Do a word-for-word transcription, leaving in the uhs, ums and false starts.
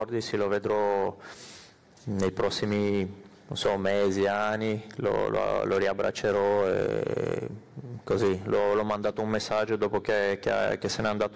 Sì, lo vedrò nei prossimi non so, mesi, anni, lo, lo, lo riabbraccerò e così. L'ho mandato un messaggio dopo che, che, che se n'è andato